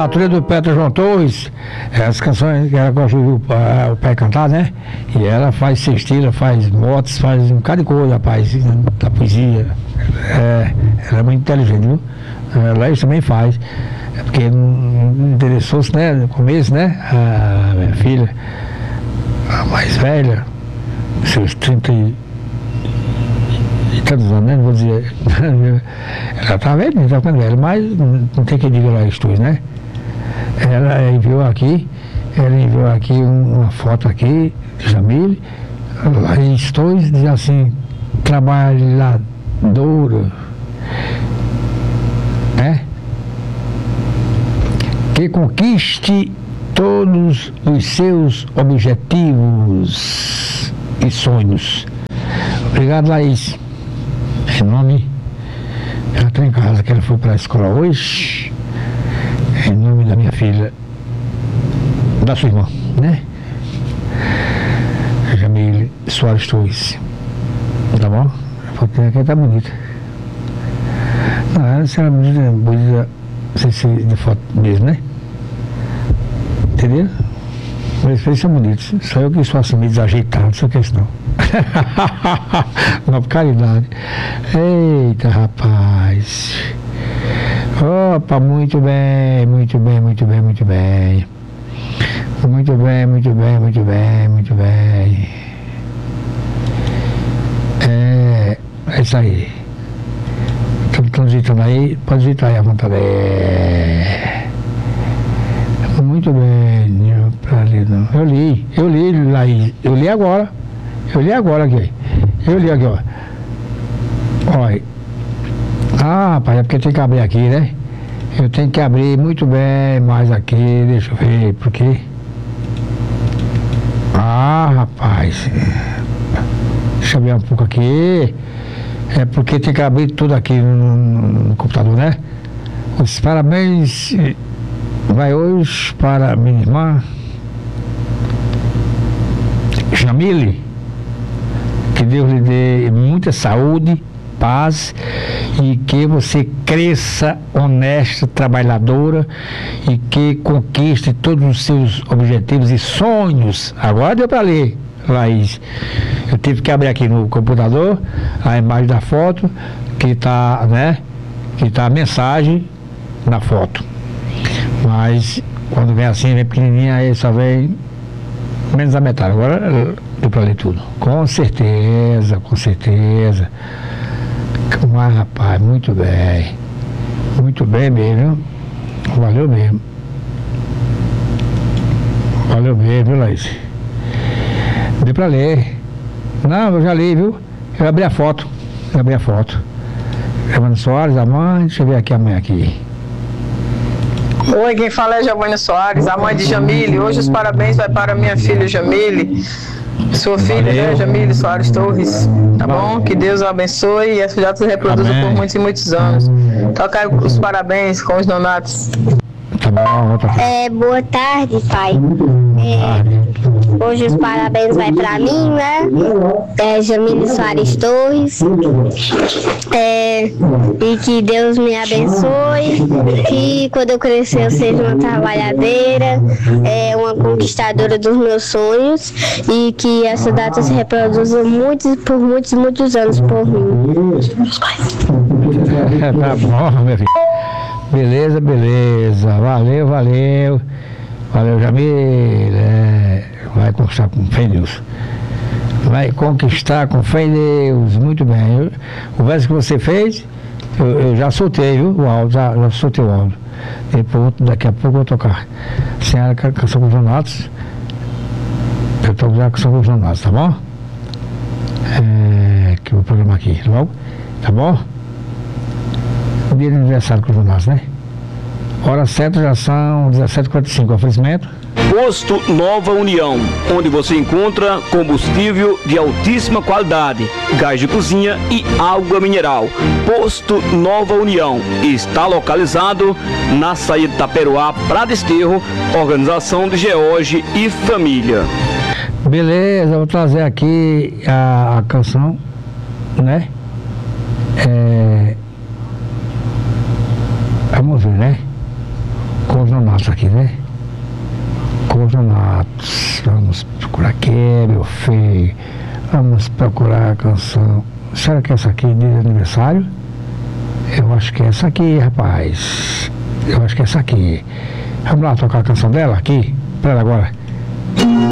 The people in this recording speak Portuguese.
a trilha do Petra João Torres, as canções que ela gosta de ouvir o pai cantar, né? E ela faz sextilha, faz motos, faz um bocado de coisa, rapaz, da poesia. Ela é muito inteligente, viu? Laís também faz. É porque interessou-se, né, no começo, né? A minha filha, a mais velha, seus 30 e tantos anos, né? Não vou dizer. Ela tá velha, não tá ficando velha, mas não tem que dizer lá estudos, né? Ela enviou aqui uma foto aqui de Jamile, lá em Stories, diz assim, trabalhadora, né? Que conquiste todos os seus objetivos e sonhos. Obrigado, Laís. Em nome, ela está em casa, que ela foi para a escola hoje, em nome da minha filha, da sua irmã, né? Jamile Soares Torres. Tá bom? A foto aqui tá bonita. Não, ela é bonita, não sei se é de foto mesmo, né? Entendeu? Mas eles são bonitos. Só eu que sou assim, meio desajeitado, não sei o que é isso não. Não, por caridade. Eita, rapaz. Opa, muito bem, muito bem, muito bem, muito bem. Muito bem, muito bem, muito bem, muito bem. É isso aí. Estão digitando aí, pode digitar aí à vontade. Muito bem, eu li, Laís, eu li agora aqui. Eu li aqui, ó. Olha. Ah, rapaz, é porque tem que abrir aqui, né? Eu tenho que abrir muito bem mais aqui, deixa eu ver, porque... Ah, rapaz. Deixa eu ver um pouco aqui. É porque tem que abrir tudo aqui no computador, né? Os parabéns vai hoje para minha irmã Jamile. Que Deus lhe dê muita saúde, paz e que você cresça honesta, trabalhadora e que conquiste todos os seus objetivos e sonhos. Agora deu para ler, Laís. Eu tive que abrir aqui no computador a imagem da foto que está, né? Que está a mensagem na foto. Mas quando vem assim, vem pequenininha, aí só vem menos a metade. Agora deu para ler tudo. Com certeza, com certeza. Mas, rapaz, muito bem. Muito bem mesmo. Valeu mesmo. Valeu mesmo, viu, Laís? Deu para ler. Não, eu já li, viu? Eu abri a foto. Giovanni Soares, a mãe, deixa eu ver aqui a mãe aqui. Oi, quem fala é Giovanni Soares, a mãe de Jamile. Hoje os parabéns vai para minha filha Jamile, sua filha, né, Jamile Soares Torres. Tá bom? Que Deus a abençoe e essa já se reproduza por muitos e muitos anos. Toca os parabéns com os donatos. Tá bom, boa tarde, pai. Hoje os parabéns vai pra mim, né? Jamile Soares Torres. E que Deus me abençoe. Que quando eu crescer eu seja uma trabalhadeira, uma conquistadora dos meus sonhos. E que essa data se reproduza por muitos, muitos anos por mim. Meus pais. Tá bom, meu filho. Beleza. Valeu, Jamile. Vai conquistar com fé em Deus. Vai conquistar com fé em Deus. Muito bem. O verso que você fez, eu já soltei, viu? O áudio, já soltei o áudio. Daqui a pouco eu vou tocar. Senhora, canção com os donatos. Eu toco já a canção com os donatos, tá bom? Que eu vou programar aqui logo. Tá bom? Dia de aniversário com os donatos, né? Hora certa já são 17h45. Oferecimento. Posto Nova União, onde você encontra combustível de altíssima qualidade, gás de cozinha e água mineral. Posto Nova União está localizado na saída de Taperoá para Desterro, organização de George e família. Beleza, eu vou trazer aqui a canção, né? Vamos ver, né? com os nonatos aqui, né? Com os nonatos. Vamos procurar aqui, meu filho. Vamos procurar a canção. Será que é essa aqui de aniversário? Eu acho que é essa aqui, rapaz. Eu acho que é essa aqui. Vamos lá tocar a canção dela aqui? Pra ela agora.